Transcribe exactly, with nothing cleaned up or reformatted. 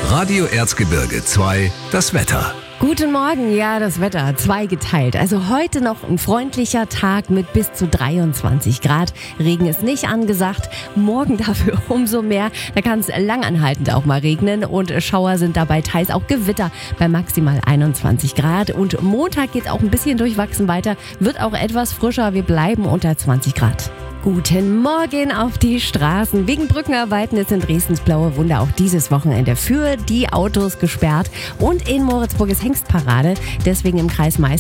Radio Erzgebirge zwei, das Wetter. Guten Morgen, ja, das Wetter zweigeteilt. Also heute noch ein freundlicher Tag mit bis zu dreiundzwanzig Grad. Regen ist nicht angesagt, morgen dafür umso mehr. Da kann es langanhaltend auch mal regnen und Schauer sind dabei, teils auch Gewitter bei maximal einundzwanzig Grad. Und Montag geht auch ein bisschen durchwachsen weiter, wird auch etwas frischer, wir bleiben unter zwanzig Grad. Guten Morgen auf die Straßen. Wegen Brückenarbeiten ist in Dresdens Blaue Wunder auch dieses Wochenende für die Autos gesperrt. Und in Moritzburg ist Hengstparade. Deswegen im Kreis Meißen